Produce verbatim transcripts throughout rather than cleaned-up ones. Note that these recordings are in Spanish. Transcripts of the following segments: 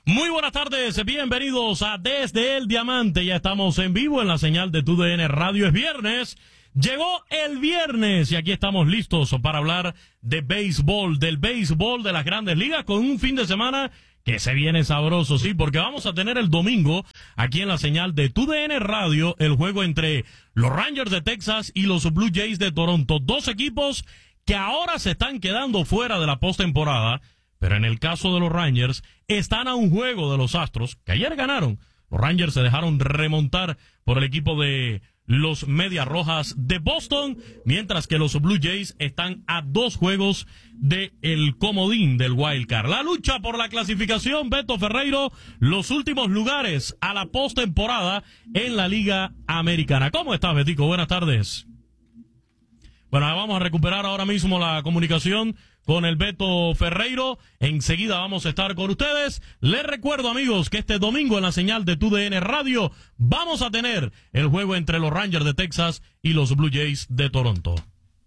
Muy buenas tardes, bienvenidos a Desde el Diamante. Ya estamos en vivo en la señal de Tu D N Radio. Es viernes, llegó el viernes y aquí estamos listos para hablar de béisbol, del béisbol de las Grandes Ligas, con un fin de semana que se viene sabroso, sí, porque vamos a tener el domingo aquí en la señal de Tu D N Radio el juego entre los Rangers de Texas y los Blue Jays de Toronto. Dos equipos que ahora se están quedando fuera de la postemporada. Pero en el caso de los Rangers, están a un juego de los Astros, que ayer ganaron. Los Rangers se dejaron remontar por el equipo de los Medias Rojas de Boston, mientras que los Blue Jays están a dos juegos de el comodín del Wild Card. La lucha por la clasificación, Beto Ferreiro, los últimos lugares a la postemporada en la Liga Americana. ¿Cómo estás, Betico? Buenas tardes. Bueno, vamos a recuperar ahora mismo la comunicación con el Beto Ferreiro. Enseguida vamos a estar con ustedes. Les recuerdo, amigos, que este domingo en la señal de Tu D N Radio vamos a tener el juego entre los Rangers de Texas y los Blue Jays de Toronto.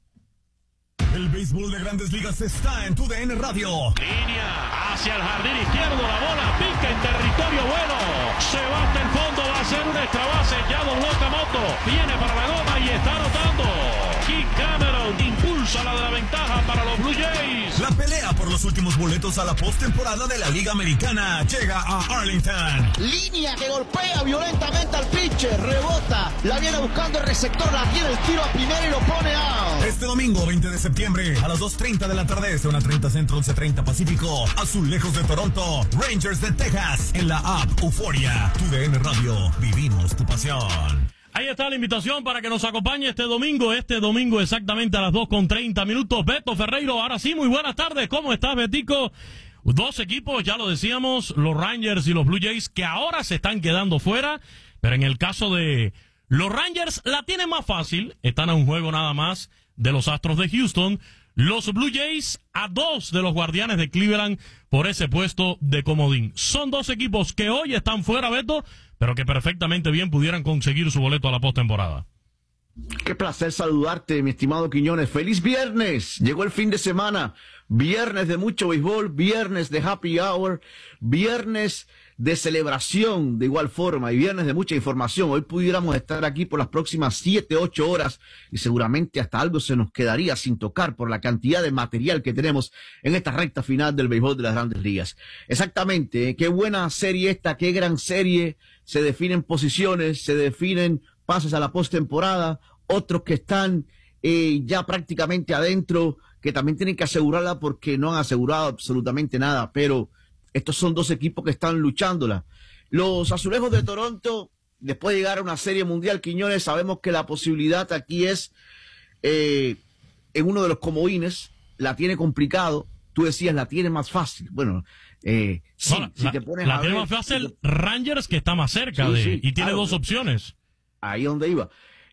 El béisbol de Grandes Ligas está en Tu D N Radio. Línea hacia el jardín izquierdo, la bola pica en territorio bueno. Se va hasta el fondo, va a ser un extra base. Ya Don Locamoto viene para la goma y está anotando. Keith Cameron impulsa la de la ventaja para los Blue Jays. La pelea por los últimos boletos a la postemporada de la Liga Americana llega a Arlington. Línea que golpea violentamente al pitcher, rebota, la viene buscando el receptor, la tiene el tiro a primera y lo pone out. Este domingo veinte de septiembre a las dos treinta de la tarde, una treinta Centro, once treinta Pacífico, Azulejos de Toronto, Rangers de Texas, en la app Euforia. Tu D N Radio, vivimos tu pasión. Ahí está la invitación para que nos acompañe este domingo, este domingo exactamente a las dos con treinta minutos. Beto Ferreiro, ahora sí, muy buenas tardes. ¿Cómo estás, Betico? Dos equipos, ya lo decíamos, los Rangers y los Blue Jays, que ahora se están quedando fuera, pero en el caso de los Rangers la tienen más fácil, están a un juego nada más de los Astros de Houston. Los Blue Jays a dos de los Guardianes de Cleveland por ese puesto de comodín. Son dos equipos que hoy están fuera, Beto, pero que perfectamente bien pudieran conseguir su boleto a la postemporada. Qué placer saludarte, mi estimado Quiñones. ¡Feliz viernes! Llegó el fin de semana. Viernes de mucho béisbol, viernes de happy hour, viernes de celebración de igual forma y viernes de mucha información. Hoy pudiéramos estar aquí por las próximas siete, ocho horas y seguramente hasta algo se nos quedaría sin tocar por la cantidad de material que tenemos en esta recta final del béisbol de las Grandes Ligas. Exactamente, ¿eh? Qué buena serie esta, qué gran serie. Se definen posiciones, se definen pases a la postemporada, otros que están eh, ya prácticamente adentro, que también tienen que asegurarla porque no han asegurado absolutamente nada, pero estos son dos equipos que están luchándola. Los Azulejos de Toronto, después de llegar a una serie mundial, Quiñones, sabemos que la posibilidad aquí es eh, en uno de los comodines, la tiene complicado. Tú decías, la tiene más fácil. Bueno, eh, sí, no, si la, te pones la a tiene ver, más fácil Rangers, que está más cerca sí, de sí, y tiene claro, dos opciones. Ahí donde iba.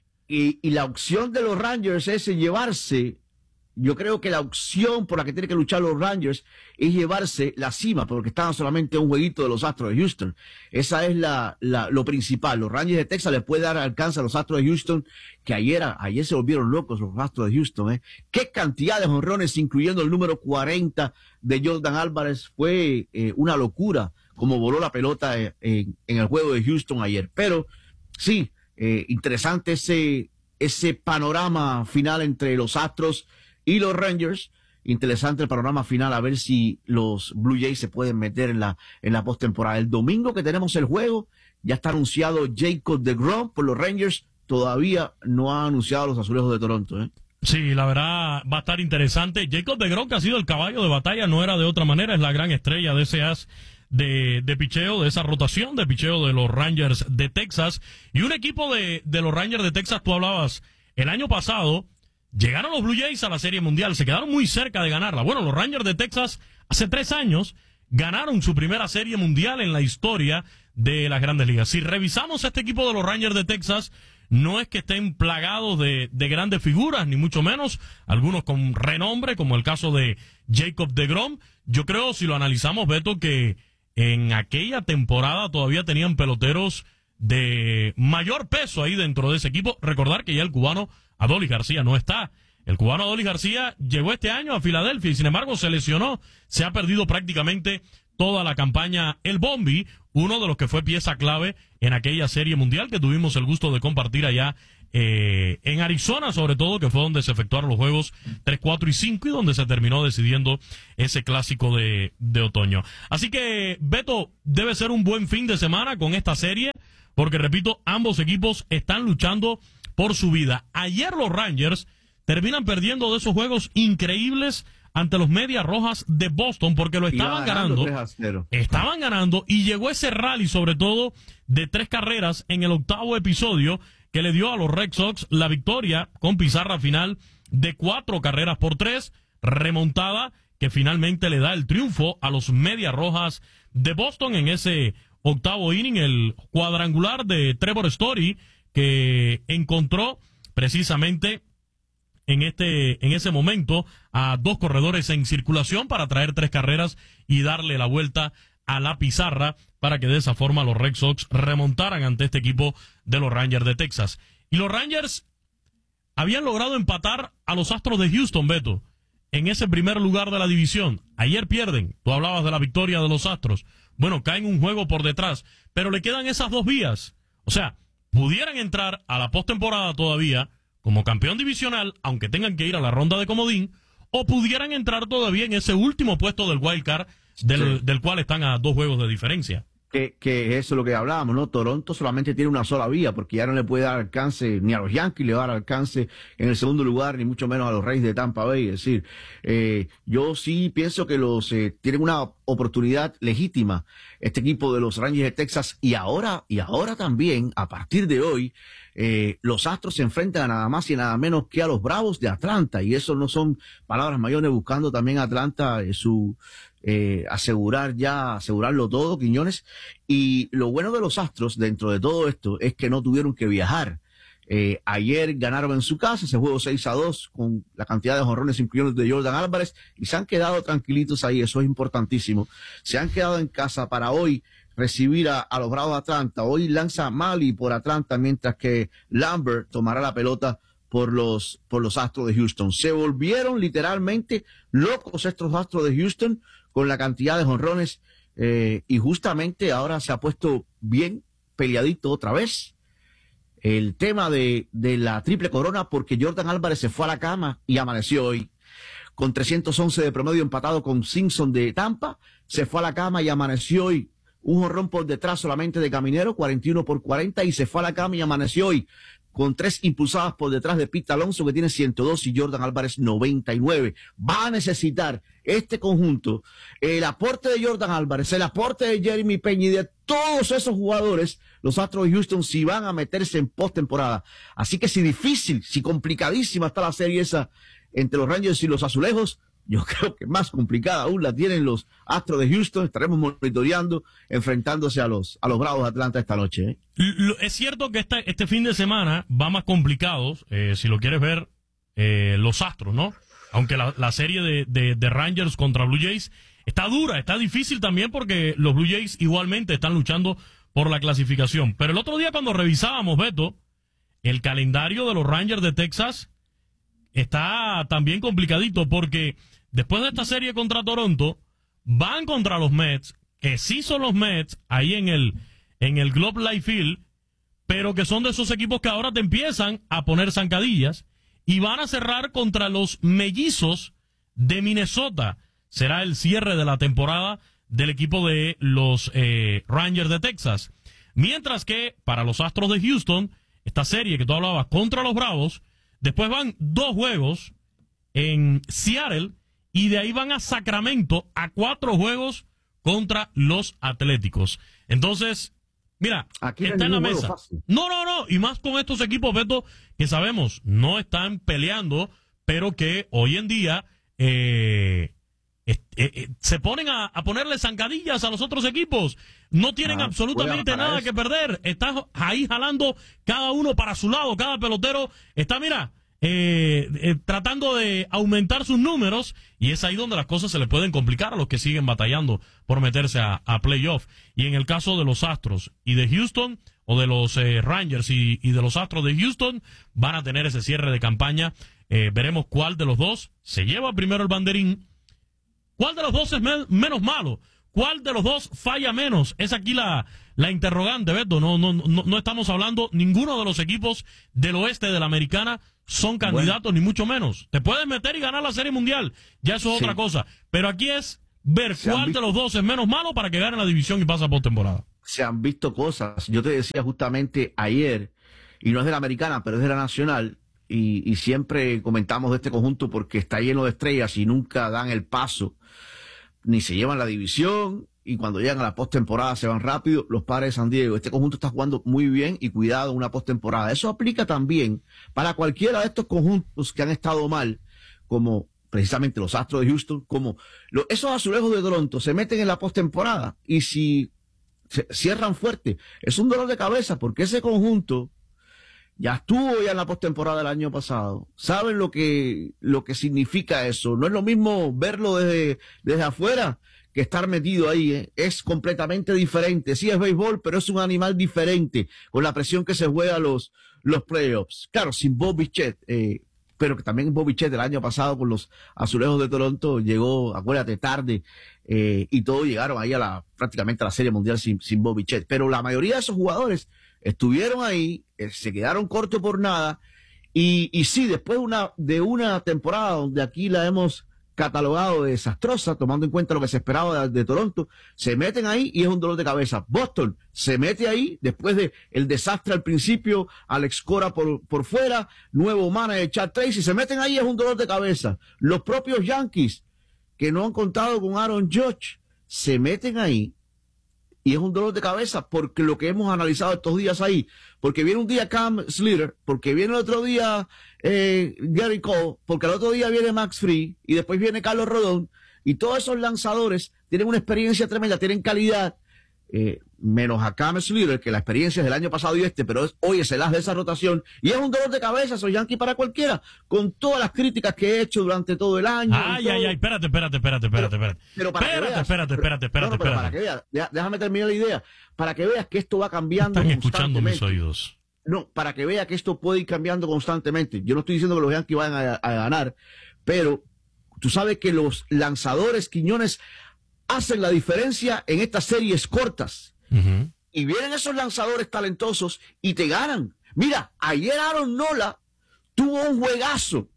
Y, y la opción de los Rangers es llevarse, yo creo que la opción por la que tienen que luchar los Rangers es llevarse la cima, porque estaban solamente a un jueguito de los Astros de Houston. Esa es la, la, lo principal. Los Rangers de Texas les puede dar alcance a los Astros de Houston, que ayer, ayer se volvieron locos los Astros de Houston, ¿eh? Qué cantidad de jonrones, incluyendo el número cuarenta de Jordan Álvarez. Fue eh, una locura como voló la pelota en, en, en el juego de Houston ayer. Pero, sí, eh, interesante ese, ese panorama final entre los Astros y los Rangers. Interesante el panorama final, a ver si los Blue Jays se pueden meter en la, en la postemporada. El domingo que tenemos el juego, ya está anunciado Jacob deGrom por los Rangers, todavía no ha anunciado a los Azulejos de Toronto, ¿eh? Sí, la verdad va a estar interesante. Jacob deGrom, que ha sido el caballo de batalla, no era de otra manera, es la gran estrella de ese as de, de picheo, de esa rotación de picheo de los Rangers de Texas. Y un equipo de, de los Rangers de Texas, tú hablabas, el año pasado llegaron los Blue Jays a la Serie Mundial, se quedaron muy cerca de ganarla. Bueno, los Rangers de Texas hace tres años ganaron su primera Serie Mundial en la historia de las Grandes Ligas. Si revisamos este equipo de los Rangers de Texas, no es que estén plagados de, de grandes figuras, ni mucho menos, algunos con renombre, como el caso de Jacob deGrom. Yo creo, si lo analizamos, Beto, que en aquella temporada todavía tenían peloteros de mayor peso ahí dentro de ese equipo. Recordar que ya el cubano Adolis García no está. El cubano Adolis García llegó este año a Filadelfia y sin embargo se lesionó. Se ha perdido prácticamente toda la campaña el Bombi, uno de los que fue pieza clave en aquella serie mundial que tuvimos el gusto de compartir allá eh, en Arizona, sobre todo, que fue donde se efectuaron los juegos tres, cuatro y cinco y donde se terminó decidiendo ese clásico de, de otoño. Así que, Beto, debe ser un buen fin de semana con esta serie, porque, repito, ambos equipos están luchando por su vida. Ayer los Rangers terminan perdiendo de esos juegos increíbles ante los Medias Rojas de Boston, porque lo estaban ganando, ganando estaban ganando, y llegó ese rally, sobre todo, de tres carreras en el octavo episodio, que le dio a los Red Sox la victoria con pizarra final de cuatro carreras por tres, remontada que finalmente le da el triunfo a los Medias Rojas de Boston en ese octavo inning, el cuadrangular de Trevor Story, que encontró precisamente en este en ese momento a dos corredores en circulación para traer tres carreras y darle la vuelta a la pizarra para que de esa forma los Red Sox remontaran ante este equipo de los Rangers de Texas. Y los Rangers habían logrado empatar a los Astros de Houston, Beto, en ese primer lugar de la división. Ayer pierden. Tú hablabas de la victoria de los Astros. Bueno, caen un juego por detrás, pero le quedan esas dos vías. O sea, pudieran entrar a la postemporada todavía como campeón divisional, aunque tengan que ir a la ronda de comodín, o pudieran entrar todavía en ese último puesto del wild card, del, sí. del cual están a dos juegos de diferencia. Que, que eso es lo que hablábamos, ¿no? Toronto solamente tiene una sola vía, porque ya no le puede dar alcance, ni a los Yankees le va a dar alcance en el segundo lugar, ni mucho menos a los Rays de Tampa Bay. Es decir, eh, yo sí pienso que los eh, tienen una oportunidad legítima, este equipo de los Rangers de Texas, y ahora, y ahora también, a partir de hoy, eh, los Astros se enfrentan a nada más y nada menos que a los Bravos de Atlanta, y eso no son palabras mayores, buscando también a Atlanta eh, su... Eh, asegurar ya, asegurarlo todo, Quiñones. Y lo bueno de los Astros dentro de todo esto es que no tuvieron que viajar. Eh, ayer ganaron en su casa ese juego seis a dos con la cantidad de jonrones incluidos de Jordan Álvarez, y se han quedado tranquilitos ahí, eso es importantísimo. Se han quedado en casa para hoy recibir a, a los Bravos de Atlanta. Hoy lanza Mali por Atlanta, mientras que Lambert tomará la pelota por los, por los Astros de Houston. Se volvieron literalmente locos estos Astros de Houston con la cantidad de jonrones, eh, y justamente ahora se ha puesto bien peleadito otra vez el tema de, de la triple corona, porque Jordan Álvarez se fue a la cama y amaneció hoy con trescientos once de promedio, empatado con Simpson de Tampa. Se fue a la cama y amaneció hoy un jonrón por detrás solamente de Caminero, cuarenta y uno por cuarenta, y se fue a la cama y amaneció hoy con tres impulsadas por detrás de Pete Alonso, que tiene ciento dos, y Jordan Álvarez noventa y nueve. Va a necesitar este conjunto el aporte de Jordan Álvarez, el aporte de Jeremy Peña y de todos esos jugadores, los Astros de Houston, si van a meterse en postemporada. Así que si difícil, si complicadísima está la serie esa entre los Rangers y los Azulejos, yo creo que más complicada aún la tienen los Astros de Houston. Estaremos monitoreando, enfrentándose a los a los Bravos de Atlanta esta noche, ¿eh? Es cierto que esta, este fin de semana va más complicado, eh, si lo quieres ver, eh, los Astros, ¿no? Aunque la, la serie de, de, de Rangers contra Blue Jays está dura, está difícil también, porque los Blue Jays igualmente están luchando por la clasificación. Pero el otro día, cuando revisábamos, Beto, el calendario de los Rangers de Texas está también complicadito, porque después de esta serie contra Toronto, van contra los Mets, que sí son los Mets, ahí en el, en el Globe Life Field, pero que son de esos equipos que ahora te empiezan a poner zancadillas, y van a cerrar contra los Mellizos de Minnesota. Será el cierre de la temporada del equipo de los eh, Rangers de Texas. Mientras que para los Astros de Houston, esta serie que tú hablabas contra los Bravos, después van dos juegos en Seattle, y de ahí van a Sacramento a cuatro juegos contra los Atléticos. Entonces, mira, aquí está en la mesa. No, no, no, y más con estos equipos, Beto, que sabemos no están peleando, pero que hoy en día eh, eh, eh, se ponen a, a ponerle zancadillas a los otros equipos. No tienen ah, absolutamente nada eso. que perder. Están ahí jalando cada uno para su lado, cada pelotero está, mira, Eh, eh, tratando de aumentar sus números, y es ahí donde las cosas se le pueden complicar a los que siguen batallando por meterse a, a playoff. Y en el caso de los Astros y de Houston, o de los eh, Rangers y, y de los Astros de Houston, van a tener ese cierre de campaña. Eh, veremos cuál de los dos se lleva primero el banderín, cuál de los dos es men- menos malo, ¿cuál de los dos falla menos? Es aquí la, la interrogante, Beto. No, no, no, no estamos hablando, ninguno de los equipos del oeste de la Americana son candidatos, bueno, ni mucho menos. Te puedes meter y ganar la Serie Mundial, ya eso es sí. otra cosa. Pero aquí es ver Se cuál de los dos es menos malo para que gane la división y pase a postemporada. Se han visto cosas. Yo te decía justamente ayer, y no es de la Americana, pero es de la Nacional, y, y siempre comentamos de este conjunto porque está lleno de estrellas y nunca dan el paso, ni se llevan la división, y cuando llegan a la postemporada se van rápido. Los Padres de San Diego, este conjunto está jugando muy bien y cuidado en una postemporada. Eso aplica también para cualquiera de estos conjuntos que han estado mal, como precisamente los Astros de Houston, como los, esos Azulejos de Toronto se meten en la postemporada, y si se cierran fuerte, es un dolor de cabeza, porque ese conjunto ya estuvo ya en la postemporada del año pasado. Saben lo que, lo que significa eso. No es lo mismo verlo desde, desde afuera que estar metido ahí, ¿eh? Es completamente diferente. Sí es béisbol, pero es un animal diferente, con la presión que se juega los, los playoffs. Claro, sin Bo Bichette, eh, pero que también Bo Bichette el año pasado con los Azulejos de Toronto llegó, acuérdate, tarde, eh, y todos llegaron ahí a la, prácticamente a la Serie Mundial sin, sin Bo Bichette. Pero la mayoría de esos jugadores estuvieron ahí, eh, se quedaron cortos por nada, y, y sí, después de una, de una temporada donde aquí la hemos catalogado de desastrosa, tomando en cuenta lo que se esperaba de, de Toronto, se meten ahí y es un dolor de cabeza. Boston se mete ahí después de el desastre al principio, Alex Cora por, por fuera, nuevo manager Chad Tracy, se meten ahí y es un dolor de cabeza. Los propios Yankees, que no han contado con Aaron Judge, se meten ahí y es un dolor de cabeza, porque lo que hemos analizado estos días ahí, porque viene un día Cam Slater, porque viene el otro día eh, Gary Cole, porque el otro día viene Max Fried, y después viene Carlos Rodón, y todos esos lanzadores tienen una experiencia tremenda, tienen calidad, eh, menos a Cam Slater, que la experiencia es del año pasado y este, pero es, hoy es el as de esa rotación, y es un dolor de cabeza esos Yankees para cualquiera, con todas las críticas que he hecho durante todo el año. Ay, ay, ay, espérate, espérate, espérate, espérate, espérate. Pero para espérate, que veas, espérate, espérate, espérate, no, no, pero espérate. para que veas, déjame terminar la idea, para que veas que esto va cambiando Están escuchando mis constantemente. oídos. No, para que vea que esto puede ir cambiando constantemente. Yo no estoy diciendo que los Yankees vayan a, a ganar, pero tú sabes que los lanzadores, Quiñones, hacen la diferencia en estas series cortas. Uh-huh. Y vienen esos lanzadores talentosos y te ganan. Mira, ayer Aaron Nola tuvo un juegazo.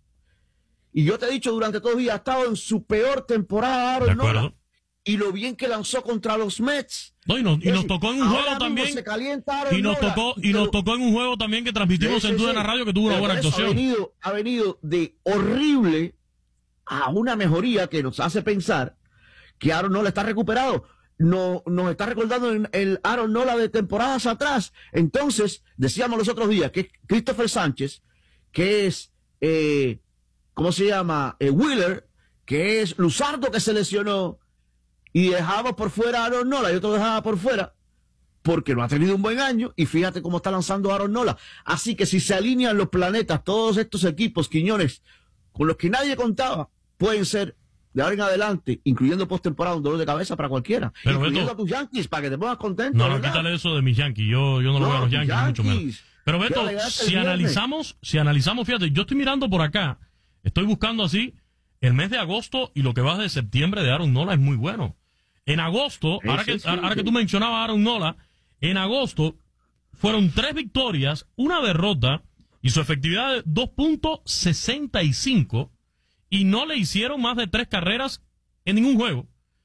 Y yo te he dicho durante todos los días, ha estado en su peor temporada Aaron Nola. Y lo bien que lanzó contra los Mets. No, y, nos, y nos tocó en un juego también. Se calienta Aaron y nos Nola, tocó y nos tocó en un juego también que transmitimos en Tudena Radio, que tuvo una buena actuación. Ha venido, ha venido de horrible a una mejoría que nos hace pensar que Aaron Nola está recuperado. No, nos está recordando el, el Aaron Nola de temporadas atrás. Entonces, decíamos los otros días que Christopher Sánchez, que es, eh, ¿cómo se llama? Eh, Wheeler, que es Luzardo, que se lesionó, y dejaba por fuera a Aaron Nola, yo te lo dejaba por fuera, porque no ha tenido un buen año, y fíjate cómo está lanzando Aaron Nola. Así que si se alinean los planetas, todos estos equipos, Quiñones, con los que nadie contaba, pueden ser de ahora en adelante, incluyendo postemporada, un dolor de cabeza para cualquiera. Pero incluyendo Beto, a tus Yankees, para que te pongas contento. No, no, ¿verdad? quítale eso de mis Yankees. Yo, yo no lo No, veo a los tus Yankees, mucho menos. Yankees. Pero Beto, si analizamos, si analizamos, fíjate, yo estoy mirando por acá, estoy buscando así, el mes de agosto y lo que va de septiembre de Aaron Nola es muy bueno. En agosto, Sí, ahora, sí, que, sí, ahora sí. que tú mencionabas a Aaron Nola, en agosto fueron tres victorias, una derrota y su efectividad de dos punto sesenta y cinco, y no le hicieron más de tres carreras en ningún juego.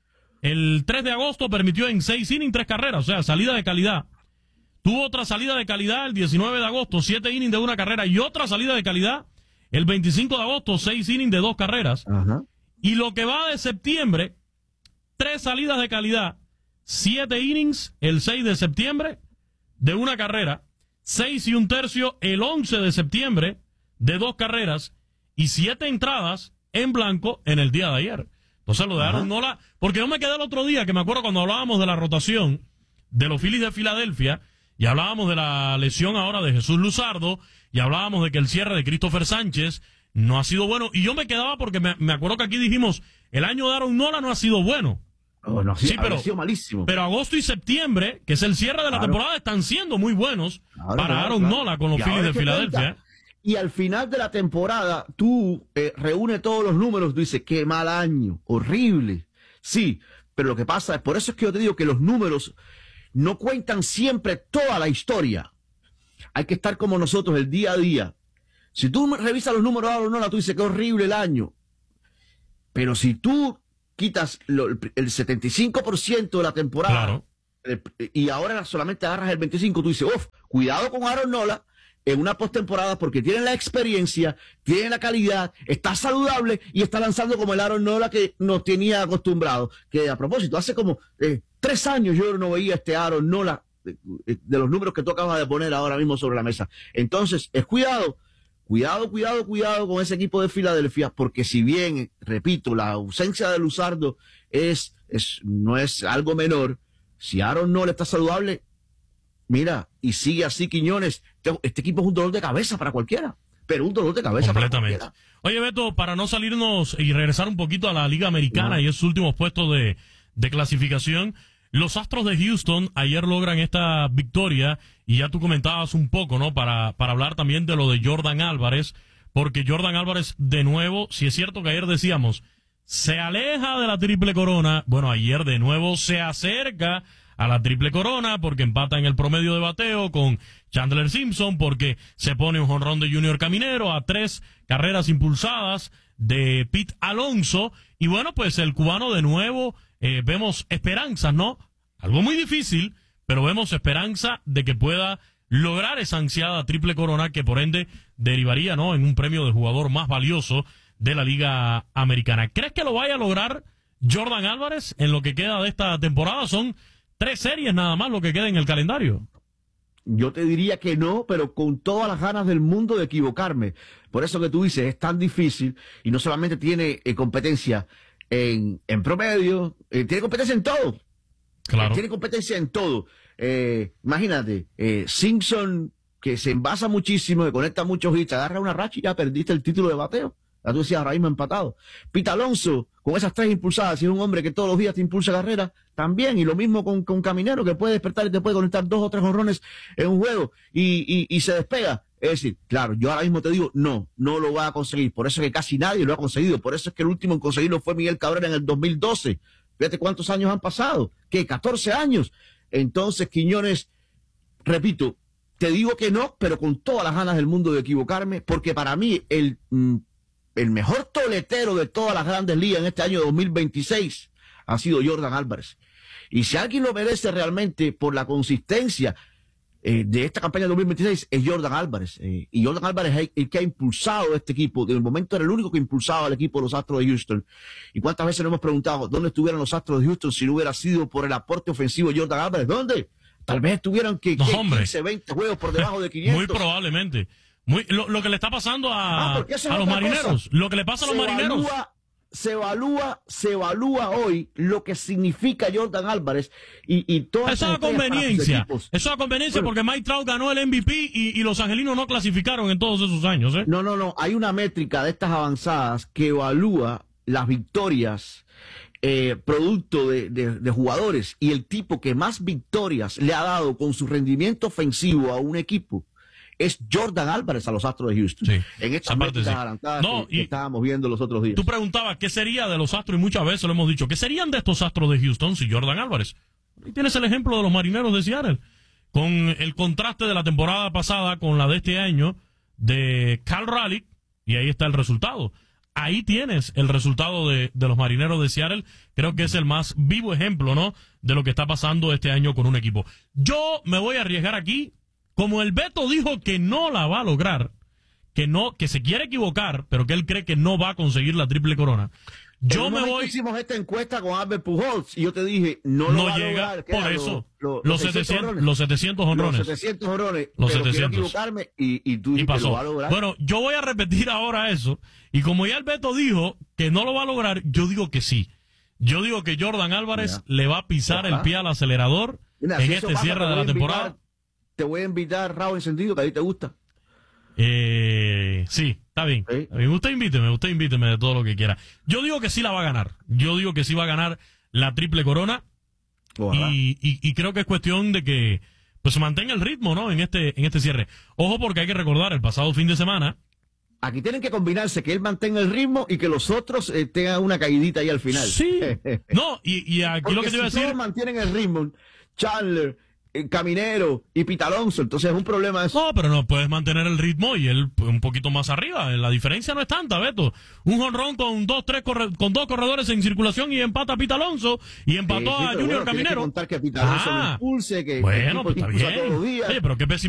El tres de agosto permitió en seis innings tres carreras, o sea, salida de calidad. Tuvo otra salida de calidad el diecinueve de agosto, siete innings de una carrera, y otra salida de calidad el veinticinco de agosto, seis innings de dos carreras. Ajá. Y lo que va de septiembre, tres salidas de calidad, siete innings el seis de septiembre de una carrera, seis y un tercio el once de septiembre de dos carreras, y siete entradas en blanco en el día de ayer. Entonces lo de Aaron Nola, porque yo me quedé el otro día, que me acuerdo cuando hablábamos de la rotación de los Phillies de Filadelfia, y hablábamos de la lesión ahora de Jesús Luzardo, y hablábamos de que el cierre de Christopher Sánchez no ha sido bueno, y yo me quedaba porque me, me acuerdo que aquí dijimos, el año de Aaron Nola no ha sido bueno. Oh, no, Sí, sí, pero- ha sido malísimo. Pero agosto y septiembre, que es el cierre de la Claro. temporada, están siendo muy buenos Claro, para claro, Aaron claro. Nola con los Y Phillies ahora de es que Filadelfia. cuenta. Y al final de la temporada, tú eh, reúnes todos los números, tú dices, qué mal año, horrible. Sí, pero lo que pasa es, por eso es que yo te digo que los números no cuentan siempre toda la historia. Hay que estar como nosotros el día a día. Si tú revisas los números de Aaron Nola, tú dices que horrible el año. Pero si tú quitas lo, el setenta y cinco por ciento de la temporada, claro, y ahora solamente agarras el veinticinco por ciento, tú dices, uff, cuidado con Aaron Nola en una postemporada porque tiene la experiencia, tiene la calidad, está saludable y está lanzando como el Aaron Nola que nos tenía acostumbrado. Que a propósito, hace como eh, tres años yo no veía este Aaron Nola de, de los números que tú acabas de poner ahora mismo sobre la mesa. Entonces, es cuidado. Cuidado, cuidado, cuidado con ese equipo de Filadelfia, porque si bien, repito, la ausencia de Luzardo es, es, no es algo menor, si Aaron Nola está saludable, mira, y sigue así Quiñones, este, este equipo es un dolor de cabeza para cualquiera, pero un dolor de cabeza para cualquiera. Oye, Beto, para no salirnos y regresar un poquito a la Liga Americana no. y esos últimos puestos de, de clasificación, los Astros de Houston ayer logran esta victoria y ya tú comentabas un poco, ¿no? Para, para hablar también de lo de Jordan Álvarez, porque Jordan Álvarez, de nuevo, si es cierto que ayer decíamos, se aleja de la triple corona, bueno, ayer de nuevo se acerca a la triple corona porque empata en el promedio de bateo con Chandler Simpson, porque se pone un jonrón de Junior Caminero a tres carreras impulsadas de Pete Alonso, y bueno, pues el cubano de nuevo... Eh, vemos esperanzas, ¿no? Algo muy difícil, pero vemos esperanza de que pueda lograr esa ansiada triple corona que por ende derivaría, ¿no?, en un premio de jugador más valioso de la Liga Americana. ¿Crees que lo vaya a lograr Jordan Álvarez en lo que queda de esta temporada? Son tres series nada más lo que queda en el calendario. Yo te diría que no, pero con todas las ganas del mundo de equivocarme. Por eso que tú dices, es tan difícil y no solamente tiene eh, competencia En, en promedio, eh, tiene competencia en todo. Claro. Eh, tiene competencia en todo. Eh, imagínate, eh, Simpson, que se envasa muchísimo, que conecta muchos hits, agarra una racha y ya perdiste el título de bateo. Ya tú decías, ahora mismo empatado. Pete Alonso, con esas tres impulsadas, si es un hombre que todos los días te impulsa carrera, también. Y lo mismo con, con Caminero, que puede despertar y te puede conectar dos o tres jonrones en un juego y, y, y se despega. Es decir, claro, yo ahora mismo te digo, no, no lo va a conseguir. Por eso es que casi nadie lo ha conseguido. Por eso es que el último en conseguirlo fue Miguel Cabrera en el dos mil doce. Fíjate cuántos años han pasado. ¿Qué? catorce años. Entonces, Quiñones, repito, te digo que no, pero con todas las ganas del mundo de equivocarme, porque para mí el, el mejor toletero de todas las grandes ligas en este año dos mil veintiséis ha sido Jordan Álvarez. Y si alguien lo merece realmente por la consistencia Eh, de esta campaña de dos mil veintiséis es Jordan Álvarez. Eh, y Jordan Álvarez es el, el que ha impulsado este equipo. De momento era el único que impulsaba al equipo de los Astros de Houston. ¿Y cuántas veces nos hemos preguntado dónde estuvieran los Astros de Houston si no hubiera sido por el aporte ofensivo de Jordan Álvarez? ¿Dónde? Tal vez estuvieran que, no, que quince, veinte juegos por debajo de quinientos. Muy probablemente. Muy, lo, lo que le está pasando a, ah, a los marineros. Cosa. Lo que le pasa a los se marineros. Evalúa, se evalúa, se evalúa hoy lo que significa Jordan Álvarez y, y todas Eso es a conveniencia. Eso es a conveniencia bueno, porque Mike Trout ganó el M V P y, y los angelinos no clasificaron en todos esos años, ¿eh? No, no, no. Hay una métrica de estas avanzadas que evalúa las victorias eh, producto de, de, de jugadores y el tipo que más victorias le ha dado con su rendimiento ofensivo a un equipo es Jordan Álvarez a los Astros de Houston. Sí, en estas métricas sí. adelantadas no, que, que estábamos viendo los otros días. Tú preguntabas qué sería de los Astros y muchas veces lo hemos dicho. ¿Qué serían de estos Astros de Houston si Jordan Álvarez? Y tienes el ejemplo de los marineros de Seattle. Con el contraste de la temporada pasada con la de este año de Cal Raleigh, y ahí está el resultado. Ahí tienes el resultado de, de los marineros de Seattle. Creo que es el más vivo ejemplo, ¿no?, de lo que está pasando este año con un equipo. Yo me voy a arriesgar aquí. Como el Beto dijo que no la va a lograr, que no, que se quiere equivocar, pero que él cree que no va a conseguir la triple corona. Yo me voy. Hicimos esta encuesta con Albert Pujols y yo te dije, no, no lo va llega a lograr. por eso. Lo, lo, los, setecientos, los setecientos honrones. Los setecientos honrones. Los pero setecientos. Quiero equivocarme y, y tú y pasó. Que lo va a lograr. Bueno, yo voy a repetir ahora eso. Y como ya el Beto dijo que no lo va a lograr, yo digo que sí. Yo digo que Jordan Álvarez Mira. le va a pisar Ojalá. el pie al acelerador Mira, en si este cierre de la temporada. Invitar, te voy a invitar, Raúl Encendido, que a ti te gusta. Eh, sí, está bien. ¿Sí? Está bien. Usted invíteme, usted invíteme de todo lo que quiera. Yo digo que sí la va a ganar. Yo digo que sí va a ganar la triple corona. Y, y, y creo que es cuestión de que pues se mantenga el ritmo, ¿no? En este, en este cierre. Ojo, porque hay que recordar, el pasado fin de semana Aquí tienen que combinarse, que él mantenga el ritmo y que los otros eh, tengan una caidita ahí al final. Sí. No, y, y aquí Porque lo que te iba a si decir... todos mantienen el ritmo, Chandler, eh, Caminero y Pete Alonso, entonces es un problema eso. No, pero no puedes mantener el ritmo y él pues, un poquito más arriba. La diferencia no es tanta, Beto. Un jonrón con dos, tres corre con dos corredores en circulación y empata a Pete Alonso y empató Sí, sí, a pero Junior bueno, tienes Caminero. que contar que Pete Alonso ah, lo impulse, que bueno, el pues está impulsa bien. todos los días. Oye, pero qué pésimo.